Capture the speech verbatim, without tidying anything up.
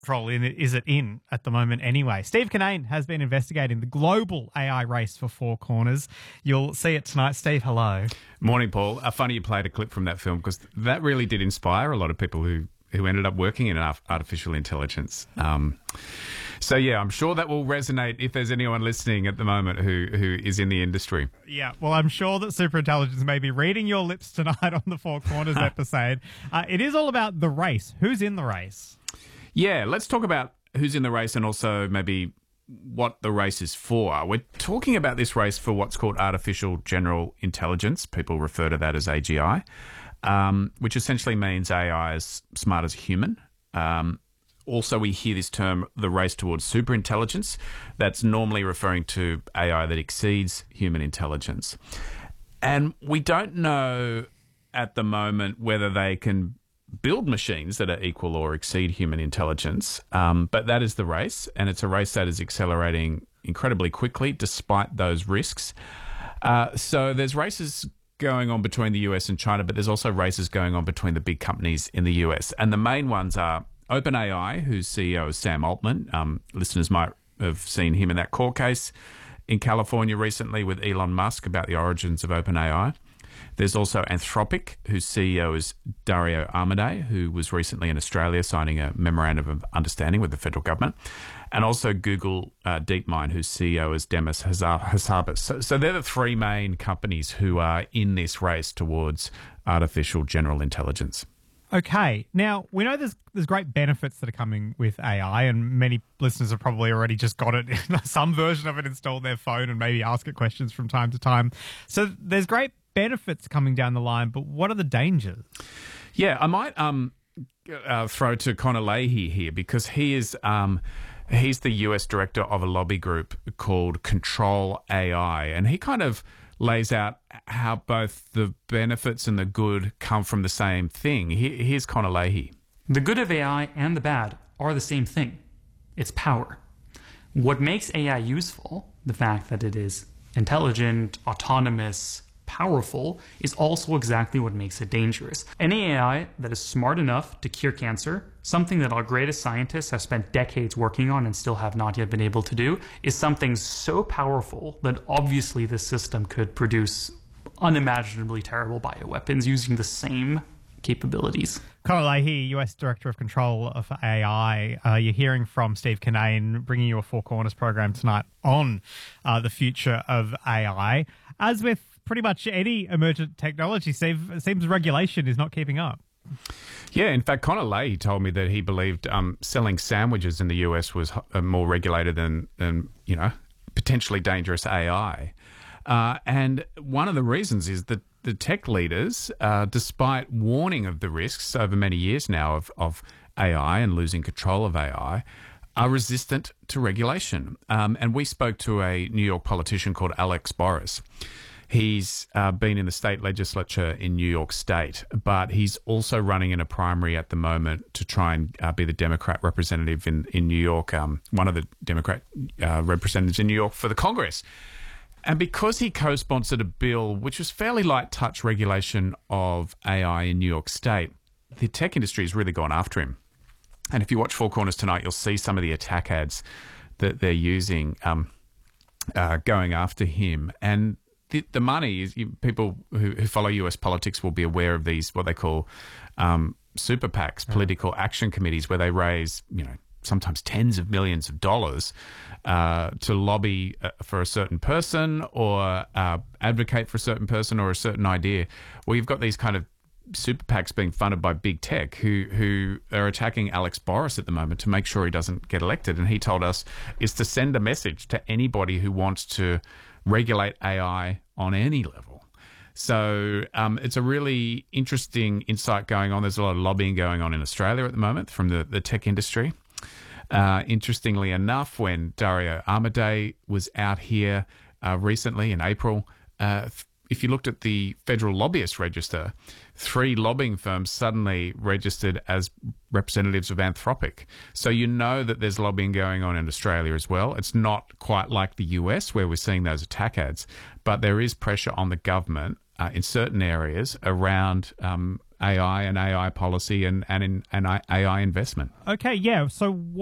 role in it is it in at the moment anyway? Steve Kinnane has been investigating the global A I race for Four Corners. You'll see it tonight. Steve, hello. Morning, Paul. Uh, funny you played a clip from that film because that really did inspire a lot of people who, who ended up working in artificial intelligence. Um, so, yeah, I'm sure that will resonate if there's anyone listening at the moment who, who is in the industry. Yeah, well, I'm sure that superintelligence may be reading your lips tonight on the Four Corners episode. Uh, it is all about the race. Who's in the race? Yeah, let's talk about who's in the race and also maybe what the race is for. We're talking about this race for what's called artificial general intelligence. People refer to that as A G I, um, which essentially means A I is smart as a human. Um, also, we hear this term, the race towards superintelligence. That's normally referring to A I that exceeds human intelligence. And we don't know at the moment whether they can build machines that are equal or exceed human intelligence. Um, but that is the race, and it's a race that is accelerating incredibly quickly despite those risks. Uh, so there's races going on between the U S and China, but there's also races going on between the big companies in the U S. And the main ones are OpenAI, whose C E O is Sam Altman. Um, listeners might have seen him in that court case in California recently with Elon Musk about the origins of OpenAI. There's also Anthropic, whose C E O is Dario Amodei, who was recently in Australia signing a memorandum of understanding with the federal government. And also Google uh, DeepMind, whose C E O is Demis Hassabis. So, so they're the three main companies who are in this race towards artificial general intelligence. Okay. Now, we know there's there's great benefits that are coming with A I, and many listeners have probably already just got it, some version of it installed on their phone and maybe ask it questions from time to time. So there's great benefits coming down the line, but what are the dangers? Yeah, I might um, uh, throw to Connor Leahy here because he is um, he's the U S director of a lobby group called Control A I, and he kind of lays out how both the benefits and the good come from the same thing. Here's Connor Leahy. The good of A I and the bad are the same thing. It's power. What makes A I useful, the fact that it is intelligent, autonomous, powerful, is also exactly what makes it dangerous. Any A I that is smart enough to cure cancer, something that our greatest scientists have spent decades working on and still have not yet been able to do, is something so powerful that obviously this system could produce unimaginably terrible bioweapons using the same capabilities. Connor Leahy, U S Director of Control of A I. Uh, you're hearing from Steve Kinnane, bringing you a Four Corners program tonight on uh, the future of A I. As with pretty much any emergent technology, Steve, it seems regulation is not keeping up. Yeah, in fact, Connor Leahy told me that he believed um, selling sandwiches in the U S was uh, more regulated than, than, you know, potentially dangerous A I. Uh, and one of the reasons is that the tech leaders, uh, despite warning of the risks over many years now of, of A I and losing control of A I, are resistant to regulation. Um, and we spoke to a New York politician called Alex Boris. He's uh, been in the state legislature in New York State, but he's also running in a primary at the moment to try and uh, be the Democrat representative in, in New York, um, one of the Democrat uh, representatives in New York for the Congress. And because he co-sponsored a bill which was fairly light touch regulation of A I in New York State, the tech industry has really gone after him. And if you watch Four Corners tonight, you'll see some of the attack ads that they're using um, uh, going after him. And the, the money is, people who, who follow U S politics will be aware of these, what they call um, super PACs, political action committees, where they raise, you know, sometimes tens of millions of dollars uh, to lobby uh, for a certain person or uh, advocate for a certain person or a certain idea. Well, you've got these kind of super PACs being funded by big tech who who are attacking Alex Boris at the moment to make sure he doesn't get elected. And he told us is to send a message to anybody who wants to regulate A I on any level. So um, it's a really interesting insight going on. There's a lot of lobbying going on in Australia at the moment from the, the tech industry. Uh, interestingly enough, when Dario Amodei was out here uh, recently in April, uh, if you looked at the Federal Lobbyist Register, three lobbying firms suddenly registered as representatives of Anthropic. So you know that there's lobbying going on in Australia as well. It's not quite like the U S where we're seeing those attack ads, but there is pressure on the government uh, in certain areas around um, A I and A I policy and and in and A I investment. Okay, yeah. So